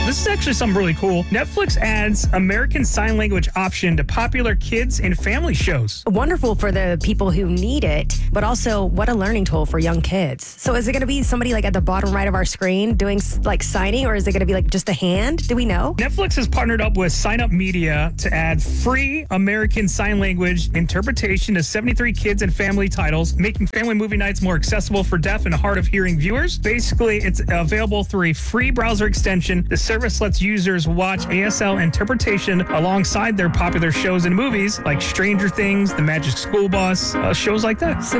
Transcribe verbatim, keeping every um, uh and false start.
This is actually something really cool. Netflix adds American Sign Language option to popular kids and family shows. Wonderful for the people who need it, but also what a learning tool for young kids. So is it going to be somebody like at the bottom right of our screen doing like signing, or is it going to be like just a hand? Do we know? Netflix has partnered up with Sign Up Media to add free American Sign Language interpretation to seventy-three kids and family titles, making family movie nights more accessible for deaf and hard of hearing viewers. Basically, it's available through a free browser extension. The service lets users watch A S L interpretation alongside their popular shows and movies like Stranger Things, The Magic School Bus, uh, shows like that.